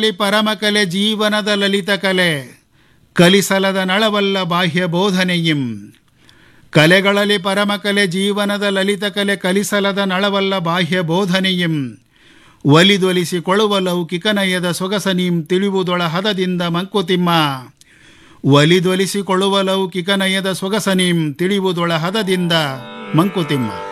ಪರಮಕಲೆ ಜೀವನದ ಲಲಿತ ಕಲೆ ಕಲಿಸಲದ ನಳವಲ್ಲ ಬಾಹ್ಯ ಬೋಧನೆಯಿಂ. ಕಲೆಗಳಲ್ಲಿ ಪರಮಕಲೆ ಜೀವನದ ಲಲಿತ ಕಲೆ ಕಲಿಸಲದ ನಳವಲ್ಲ ಬಾಹ್ಯ ಬೋಧನೆಯಿಂ. ಒಲಿದೊಲಿಸಿಕೊಳ್ಳುವ ಲೌಕಿಕನಯದ ಸೊಗಸನೀಂ ತಿಳಿವುದೊಳ ಹದದಿಂದ ಮಂಕುತಿಮ್ಮ. ಒಲಿದೊಲಿಸಿಕೊಳ್ಳುವ ಲೌಕಿಕನಯದ ಸೊಗಸನೀಂ ತಿಳಿವುದೊಳ ಹದದಿಂದ ಮಂಕುತಿಮ್ಮ.